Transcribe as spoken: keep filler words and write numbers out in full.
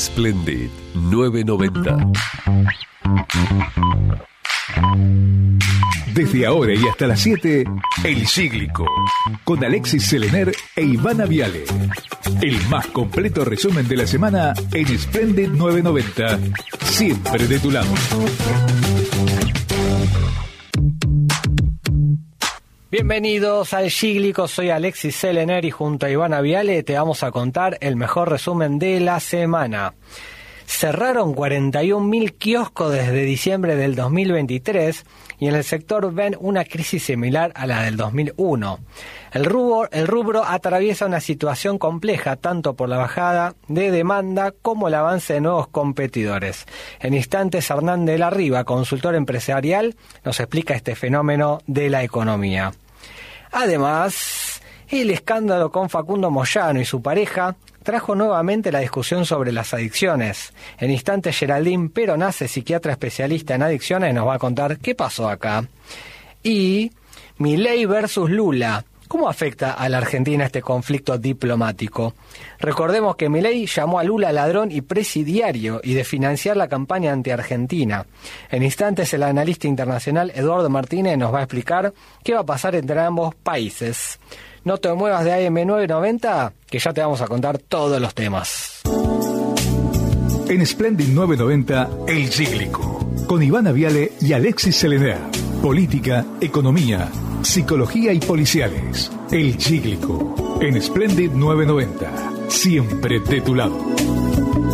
Splendid novecientos noventa. Desde ahora y hasta las siete, El Cíglico, con Alexis Selener e Ivana Viale. El más completo resumen de la semana en Splendid novecientos noventa. Siempre de tu lado. Bienvenidos al Cíglico, soy Alexis Selener y junto a Ivana Viale te vamos a contar el mejor resumen de la semana. Cerraron cuarenta y un mil kioscos desde diciembre del dos mil veintitrés y en el sector ven una crisis similar a la del dos mil uno. El rubro, el rubro atraviesa una situación compleja tanto por la bajada de demanda como el avance de nuevos competidores. En instantes, Hernán de la Riva, consultor empresarial, nos explica este fenómeno de la economía. Además, el escándalo con Facundo Moyano y su pareja trajo nuevamente la discusión sobre las adicciones. En instantes, Geraldine Peronace, psiquiatra especialista en adicciones, nos va a contar qué pasó acá. Y Milei versus Lula. ¿Cómo afecta a la Argentina este conflicto diplomático? Recordemos que Milei llamó a Lula ladrón y presidiario y de financiar la campaña anti-argentina. En instantes, el analista internacional Eduardo Martínez nos va a explicar qué va a pasar entre ambos países. No te muevas de A M novecientos noventa, que ya te vamos a contar todos los temas. En Splendid novecientos noventa, El Cíglico, con Ivana Viale y Alexis Selener. Política, economía, psicología y policiales. El Cíglico, en Splendid novecientos noventa. Siempre de tu lado.